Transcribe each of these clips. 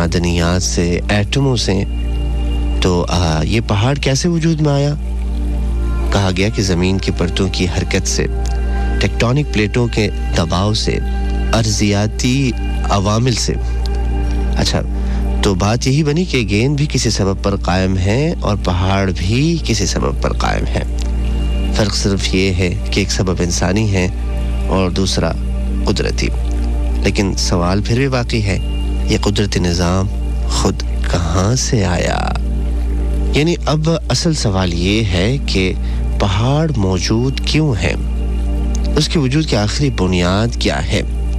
मादनियात से, एटमों से। तो ये पहाड़ कैसे वजूद में आया? कहा गया कि ज़मीन की परतों की हरकत से, टेक्टोनिक प्लेटों के दबाव से, अर्जियाती अवामिल से। अच्छा, तो बात यही बनी कि गेंद भी किसी सबब पर कायम है और पहाड़ भी किसी सबब पर कायम है। फ़र्क सिर्फ ये है कि एक सबब इंसानी है और दूसरा कुदरती। लेकिन सवाल फिर भी बाकी है, ये कुदरती निज़ाम खुद कहाँ से आया? यानी अब असल सवाल ये है कि पहाड़ मौजूद क्यों है, उसके वजूद की आखिरी बुनियाद क्या है।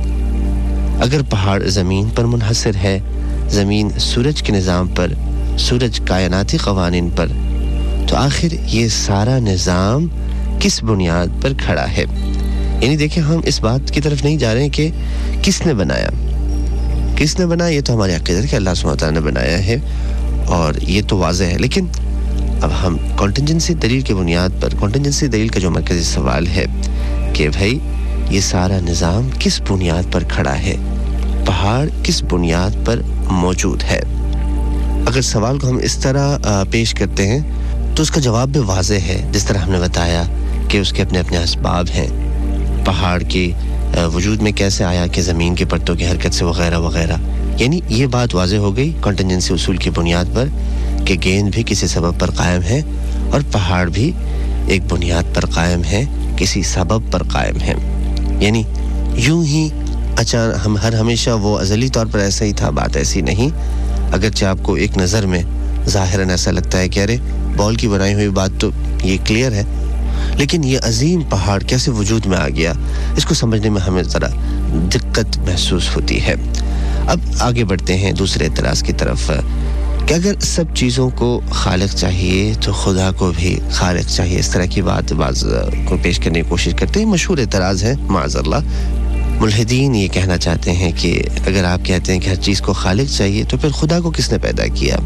अगर पहाड़ ज़मीन पर मुनहसर है, ज़मीन सूरज के निज़ाम पर, सूरज कायनाती क़वानीन पर, तो आखिर ये सारा निज़ाम किस बुनियाद पर खड़ा है? यानी देखिए, हम इस बात की तरफ नहीं जा रहे हैं कि किसने बनाया। किसने बनाया ये तो हमारी अक़ीदत कि अल्लाह सुब्हानहू व तआला ने बनाया है और ये तो वाज़ेह है। लेकिन अब हम कॉन्टिंजेंसी दलील की बुनियाद पर, कॉन्टिंजेंसी दलील का जो मरकज़ी सवाल है कि भाई ये सारा निज़ाम किस बुनियाद पर खड़ा है, पहाड़ किस बुनियाद पर मौजूद है। अगर सवाल को हम इस तरह पेश करते हैं तो उसका जवाब भी वाज़ेह है, जिस तरह हमने बताया कि उसके अपने अपने असबाब हैं। पहाड़ के वजूद में कैसे आया कि ज़मीन की परतों की हरकत से वगैरह वगैरह। यानी ये बात वाज़ेह हो गई कॉन्टिंजेंसी उसूल की बुनियाद पर कि गेंद भी किसी सबब पर कायम है और पहाड़ भी एक बुनियाद पर कायम है, किसी सबब पर कायम है। यानी यूं ही अचानक हम हमेशा वो अज़ली तौर पर ऐसा ही था, बात ऐसी नहीं। अगरचे आपको एक नज़र में ज़ाहिरन ऐसा लगता है कि अरे बॉल की बनाई हुई बात तो ये क्लियर है, लेकिन ये अजीम पहाड़ कैसे वजूद में आ गया, इसको समझने में हमें ज़रा दिक्कत महसूस होती है। अब आगे बढ़ते हैं दूसरे एतराज़ की तरफ कि अगर सब चीज़ों को खालिक चाहिए तो खुदा को भी खालिक चाहिए। इस तरह की बात बाज़ को पेश करने की कोशिश करते हैं। मशहूर एतराज़ है, माज़अल्लाह। मुल्हिदीन ये कहना चाहते हैं कि अगर आप कहते हैं कि हर चीज़ को खालिक चाहिए तो फिर खुदा को किसने पैदा किया?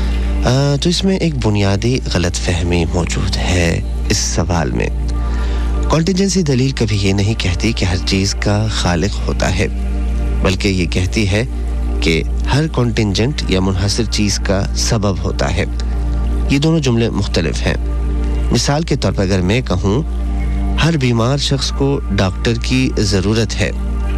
तो इसमें एक बुनियादी गलत फहमी मौजूद है इस सवाल में। कॉन्टिंजेंसी दलील कभी ये नहीं कहती कि हर चीज़ का खालिक होता है, बल्कि ये कहती है कि हर कॉन्टिंजेंट या मुनहसर चीज़ का सबब होता है। ये दोनों जुमले मुख्तलिफ हैं। मिसाल के तौर पर अगर मैं कहूँ हर बीमार शख्स को डॉक्टर की ज़रूरत है,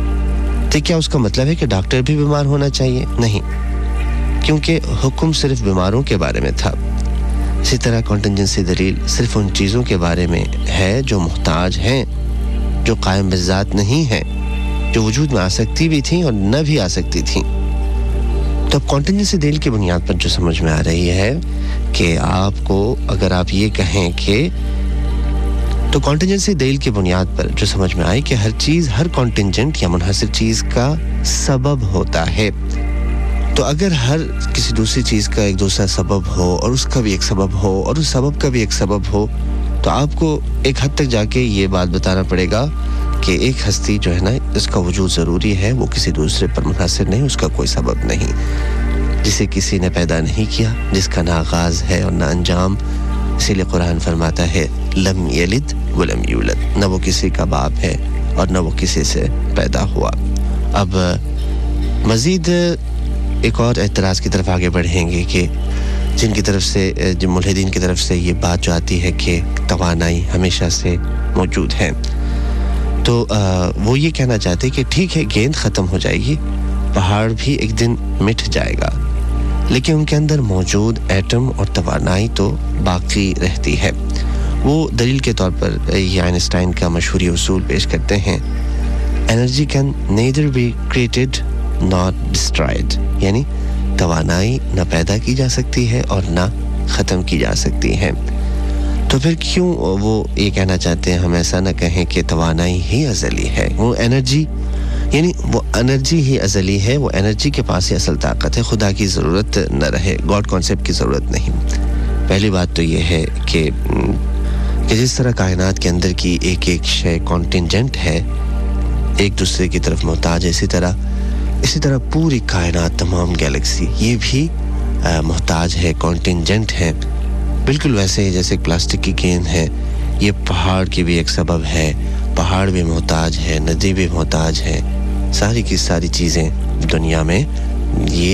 तो क्या उसका मतलब है कि डॉक्टर भी बीमार होना चाहिए? नहीं, क्योंकि हुक्म सिर्फ बीमारों के बारे में था। इसी तरह कॉन्टिंजेंसी दलील सिर्फ उन चीज़ों के बारे में है जो मुहताज हैं, जो कायम बिज़ात नहीं हैं, जो वजूद में आ सकती भी थी और न भी आ सकती थी। तो अब कॉन्टिंजेंसी दलील की बुनियाद पर जो समझ में आ रही है कि आपको अगर आप ये कहें कि तो कॉन्टिंजेंसी दलील की बुनियाद पर जो समझ में आई कि हर चीज़, हर कॉन्टिंजेंट या मुनहसर चीज़ का सबब होता है, तो अगर हर किसी दूसरी चीज़ का एक दूसरा सबब हो और उसका भी एक सबब हो और उस सबब का भी एक सबब हो, तो आपको एक हद तक जाके ये बात बताना पड़ेगा कि एक हस्ती जो है ना, इसका वजूद ज़रूरी है, वो किसी दूसरे पर मुनहसर नहीं, उसका कोई सबब नहीं, जिसे किसी ने पैदा नहीं किया, जिसका ना आगाज़ है और ना अंजाम। इसीलिए कुरान फरमाता है लम यलिद वलम यूलद, न वो किसी का बाप है और न वो किसी से पैदा हुआ। अब मज़ीद एक और एतराज़ की तरफ आगे बढ़ेंगे कि जिनकी तरफ से, जो मुल्हिदीन की तरफ से ये बात जो आती है कि तवानाई हमेशा से मौजूद है, तो वो ये कहना चाहते हैं कि ठीक है, गेंद ख़त्म हो जाएगी, पहाड़ भी एक दिन मिट जाएगा, लेकिन उनके अंदर मौजूद एटम और तवानाई तो बाकी रहती है। वो दलील के तौर पर ये आइंस्टाइन का मशहूरी उसूल पेश करते हैं, energy can nether be created not destroyed, यानी तवानाई न पैदा की जा सकती है और न ख़त्म की जा सकती है। तो फिर क्यों वो ये कहना चाहते हैं हम ऐसा न कहें कि तवानाई ही अज़ली है, वो एनर्जी, यानी वो एनर्जी ही अज़ली है, वो एनर्जी के पास ही असल ताकत है, खुदा की ज़रूरत न रहे, गॉड कॉन्सेप्ट की ज़रूरत नहीं। पहली बात तो ये है कि जिस तरह कायनात के अंदर की एक एक शय कॉन्टिंजेंट है, एक दूसरे की तरफ मोहताज है, इसी तरह पूरी कायनात, तमाम गैलेक्सी ये भी मोहताज है, कॉन्टिंजेंट है। बिल्कुल वैसे ही जैसे प्लास्टिक की गेंद है, ये पहाड़ की भी एक सबब है, पहाड़ भी मोहताज है, नदी भी मोहताज है, सारी की सारी चीज़ें दुनिया में ये